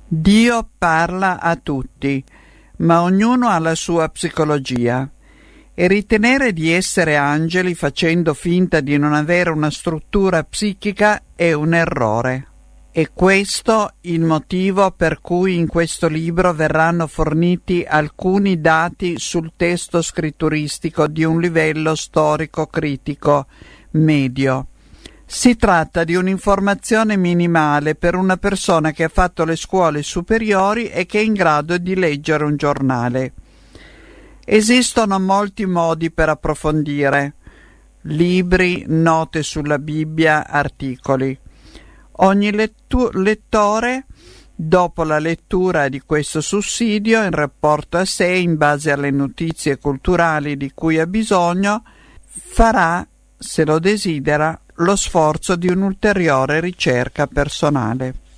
Dio parla a tutti, ma ognuno ha la sua psicologia. E ritenere di essere angeli facendo finta di non avere una struttura psichica è un errore. È questo il motivo per cui in questo libro verranno forniti alcuni dati sul testo scritturistico di un livello storico-critico medio. Si tratta di un'informazione minimale per una persona che ha fatto le scuole superiori e che è in grado di leggere un giornale. Esistono molti modi per approfondire: libri, note sulla Bibbia, articoli. Ogni lettore, dopo la lettura di questo sussidio, in rapporto a sé, in base alle notizie culturali di cui ha bisogno, farà, se lo desidera, lo sforzo di un'ulteriore ricerca personale.